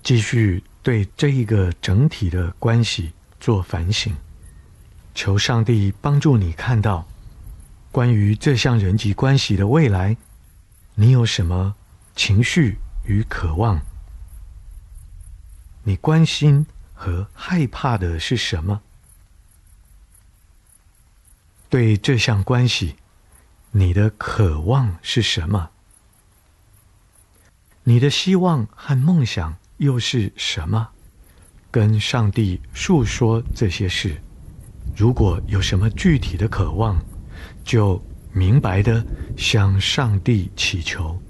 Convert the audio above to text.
继续对这一个整体的关系做反省，求上帝帮助你看到关于这项人际关系的未来，你有什么情绪与渴望？你关心和害怕的是什么？对这项关系，你的渴望是什么？你的希望和梦想又是什么？跟上帝述说这些事。如果有什么具体的渴望，就明白地向上帝祈求。